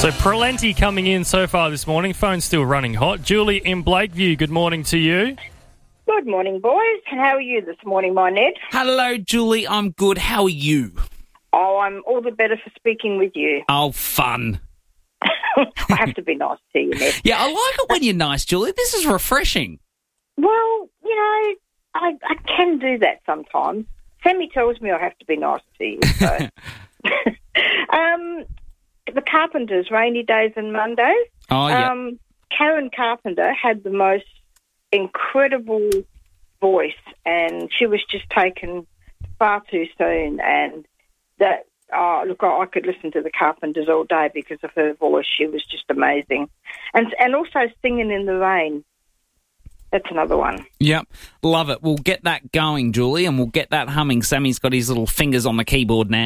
So plenty coming in so far this morning. Phone's still running hot. Julie in Blakeview, good morning to you. Good morning, boys. And how are you this morning, my Ned? Hello, Julie. I'm good. How are you? Oh, I'm all the better for speaking with you. Oh, fun. I have to be nice to you, Ned. Yeah, I like it when you're nice, Julie. This is refreshing. Well, you know, I can do that sometimes. Sammy tells me I have to be nice to you. So. The Carpenters, Rainy Days and Mondays. Oh, yeah. Karen Carpenter had the most incredible voice, and she was just taken far too soon. And that, I could listen to the Carpenters all day because of her voice. She was just amazing. And also Singing in the Rain. That's another one. Yep, love it. We'll get that going, Julie, and we'll get that humming. Sammy's got his little fingers on the keyboard now.